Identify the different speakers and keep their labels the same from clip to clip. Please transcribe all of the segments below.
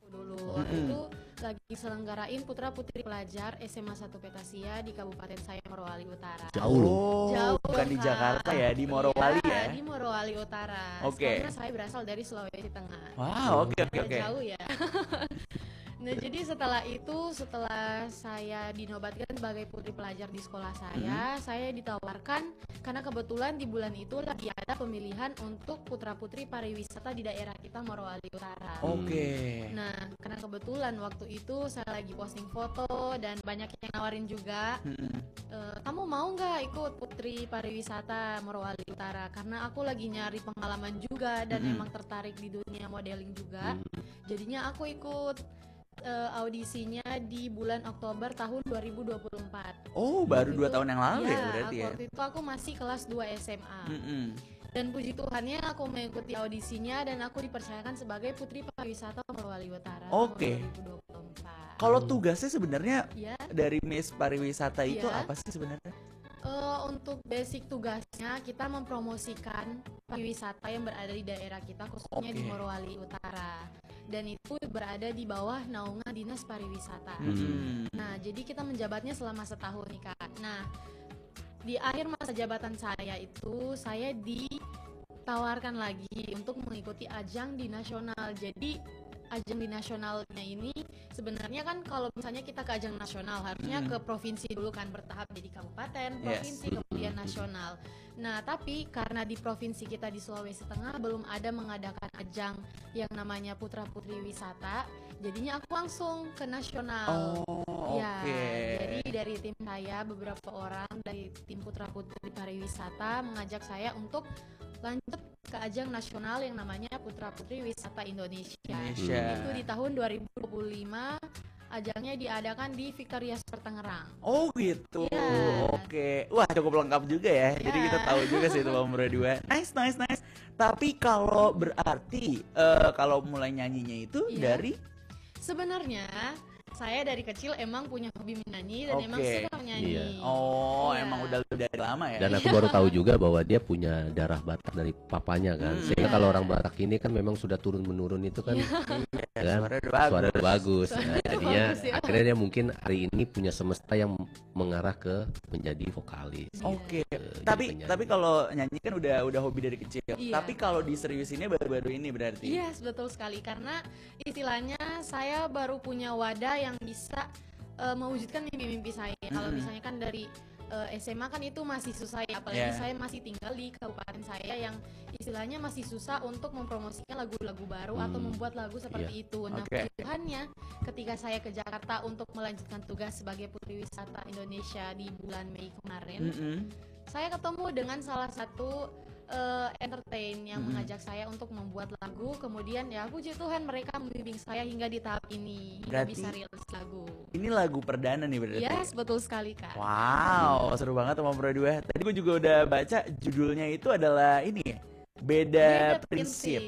Speaker 1: dulu. Waktu itu lagi selenggarain Putra Putri Pelajar SMA 1 Petasia di Kabupaten saya Morowali Utara.
Speaker 2: Jauh loh.
Speaker 1: Jauh
Speaker 3: Bukan di
Speaker 1: Kak.
Speaker 3: Jakarta ya, di Morowali
Speaker 1: Iya,
Speaker 3: ya.
Speaker 1: di Morowali Utara.
Speaker 3: Oke.
Speaker 1: Karena saya berasal dari Sulawesi Tengah.
Speaker 3: Wow, oke.
Speaker 1: Jauh ya. Nah, jadi setelah saya dinobatkan sebagai putri pelajar di sekolah saya ditawarkan karena kebetulan di bulan itu lagi ada pemilihan untuk putra-putri pariwisata di daerah kita Morowali Utara.
Speaker 3: Oke.
Speaker 1: Nah, karena kebetulan waktu itu saya lagi posting foto dan banyak yang nawarin juga. Kamu mau nggak ikut putri pariwisata Morowali Utara? Karena aku lagi nyari pengalaman juga dan emang tertarik di dunia modeling juga. Jadinya aku ikut audisinya di bulan Oktober tahun 2024.
Speaker 3: Oh, baru 2 tahun yang lalu ya
Speaker 1: Iya,
Speaker 3: berarti ya.
Speaker 1: waktu itu aku masih kelas 2 SMA. Dan puji Tuhannya aku mengikuti audisinya dan aku dipercayakan sebagai putri pariwisata Morowali Utara
Speaker 3: Oke.
Speaker 1: tahun 2024.
Speaker 3: Kalau tugasnya sebenarnya
Speaker 1: Ya.
Speaker 3: dari Miss Pariwisata itu
Speaker 1: Iya.
Speaker 3: apa sih sebenarnya?
Speaker 1: Untuk basic tugasnya kita mempromosikan pariwisata yang berada di daerah kita khususnya di
Speaker 3: Oke.
Speaker 1: Morowali Utara dan itu berada di bawah naungan Dinas Pariwisata. Nah, jadi kita menjabatnya selama setahun nih Kak. Nah, di akhir masa jabatan saya itu saya ditawarkan lagi untuk mengikuti ajang di nasional. Jadi ajang di nasionalnya ini sebenarnya kan kalau misalnya kita ke ajang nasional harusnya ke provinsi dulu kan bertahap jadi kabupaten, provinsi, kemudian nasional. Nah, tapi karena di provinsi kita di Sulawesi Tengah belum ada mengadakan ajang yang namanya Putra Putri Wisata, jadinya aku langsung ke nasional. Ya, jadi dari tim saya beberapa orang dari tim Putra Putri Pariwisata mengajak saya untuk lanjut ke ajang nasional yang namanya Putra Putri Wisata Indonesia. Itu di tahun 2025 ajangnya diadakan di Victoria Sport Tangerang.
Speaker 3: Oh gitu.
Speaker 1: Iya.
Speaker 3: Oke. Wah, cukup lengkap juga ya. Jadi kita tahu juga sih itu nomor 2. Nice. Tapi kalau berarti kalau mulai nyanyinya itu dari
Speaker 1: sebenarnya saya dari kecil emang punya hobi menyanyi dan emang suka menyanyi.
Speaker 2: Iya.
Speaker 3: Oh,
Speaker 1: Iya.
Speaker 3: emang udah dari lama ya.
Speaker 2: Dan aku baru tahu juga bahwa dia punya darah Batak dari papanya kan. Sehingga kalau orang Batak ini kan memang sudah turun menurun itu kan, kan suara udah bagus. Nah, jadinya
Speaker 1: bagus ya.
Speaker 2: akhirnya dia mungkin hari ini punya semesta yang mengarah ke menjadi vokalis.
Speaker 3: Oke.
Speaker 2: Jadi
Speaker 3: Tapi kalau nyanyi kan udah hobi dari kecil.
Speaker 1: Iya.
Speaker 3: Tapi kalau diseriusinnya baru-baru ini berarti.
Speaker 1: Yes, betul sekali karena istilahnya saya baru punya wadah yang bisa mewujudkan mimpi-mimpi saya. Kalau misalnya kan dari SMA kan itu masih susah ya, apalagi saya masih tinggal di kabupaten saya yang istilahnya masih susah untuk mempromosikan lagu-lagu baru atau membuat lagu seperti itu. Nah, Tuhannya ketika saya ke Jakarta untuk melanjutkan tugas sebagai Putri Wisata Indonesia di bulan Mei kemarin, saya ketemu dengan salah satu entertain yang mengajak saya untuk membuat lagu. Kemudian ya puji Tuhan mereka membimbing saya hingga di tahap ini hingga
Speaker 3: Berarti
Speaker 1: bisa rilis lagu.
Speaker 3: Ini lagu perdana nih berarti.
Speaker 1: Yes, betul sekali Kak.
Speaker 3: Wow, seru banget sama Pro 2. Tadi gue juga udah baca judulnya itu adalah ini ya, Beda Prinsip.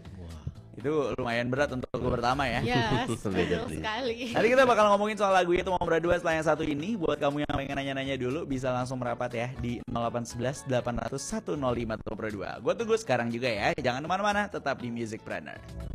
Speaker 3: Itu lumayan berat untuk lagu pertama ya.
Speaker 1: Yes, betul sekali.
Speaker 3: Nanti kita bakal ngomongin soal lagu itu Nomor 2 setelah yang satu ini. Buat kamu yang pengen nanya-nanya dulu bisa langsung merapat ya di 0811 800 105 Nomor 2. Gue tunggu sekarang juga ya. Jangan kemana-mana, tetap di Musicpreneur.